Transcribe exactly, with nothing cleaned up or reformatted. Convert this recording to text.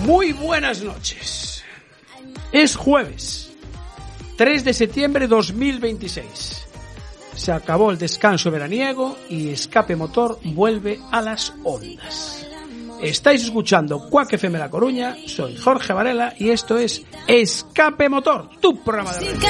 Muy buenas noches. Es jueves, tres de septiembre de dos mil veintiséis. Se acabó el descanso veraniego y Escape Motor vuelve a las ondas. Estáis escuchando Quack F M La Coruña, soy Jorge Varela y esto es Escape Motor, tu programa de radio.